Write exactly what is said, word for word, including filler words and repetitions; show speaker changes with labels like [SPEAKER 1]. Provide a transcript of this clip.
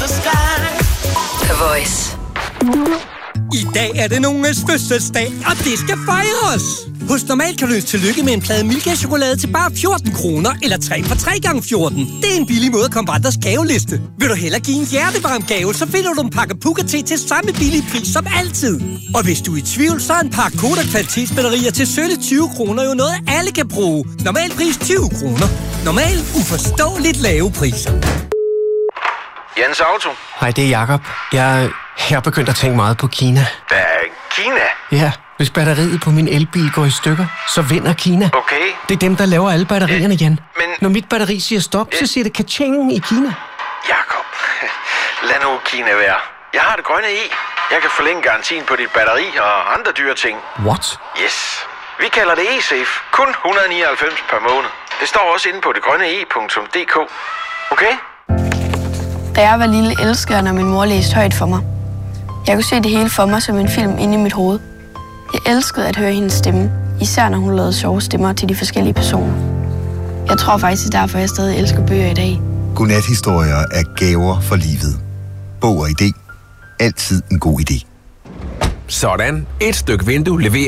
[SPEAKER 1] the sky.
[SPEAKER 2] The Voice.
[SPEAKER 3] I dag er det nogens fødselsdag, og det skal fejres! Hos Normal kan du ønske tillykke med en plade Milka-chokolade til bare fjorten kroner, eller tre for tre gange fjorten. Det er en billig måde at komme på andres gaveliste. Vil du hellere give en hjertevarm gave, så finder du en pakke Puka-te til samme billige pris som altid. Og hvis du er i tvivl, så er en pakke Kodak kvalitetsbatterier til sølle tyve kroner jo noget, alle kan bruge. Normal pris tyve kroner. Normal uforståeligt lave priser.
[SPEAKER 4] Jens Auto.
[SPEAKER 5] Hej, det er Jakob. Jeg, jeg er begyndt at tænke meget på Kina.
[SPEAKER 4] Hvad er Kina?
[SPEAKER 5] Ja, hvis batteriet på min elbil går i stykker, så vinder Kina.
[SPEAKER 4] Okay.
[SPEAKER 5] Det er dem, der laver alle batterierne igen.
[SPEAKER 4] Men...
[SPEAKER 5] Når mit batteri siger stop, så siger det ka-ching i Kina.
[SPEAKER 4] Jakob, lad nu Kina være. Jeg har det grønne i. Jeg kan forlænge garantien på dit batteri og andre dyre ting.
[SPEAKER 5] What?
[SPEAKER 4] Yes. Vi kalder det e-safe. Kun et hundrede og nioghalvfems per måned. Det står også inde på det grønne e punktum d k. Okay?
[SPEAKER 6] Da jeg var lille, elskede jeg, når min mor læste højt for mig. Jeg kunne se det hele for mig som en film inde i mit hoved. Jeg elskede at høre hendes stemme, især når hun lavede sjove stemmer til de forskellige personer. Jeg tror faktisk, det er derfor, jeg stadig elsker bøger i dag.
[SPEAKER 7] Godnathistorier er gaver for livet. Bog og idé. Altid en god idé.
[SPEAKER 8] Sådan. Et stykke vindue leverer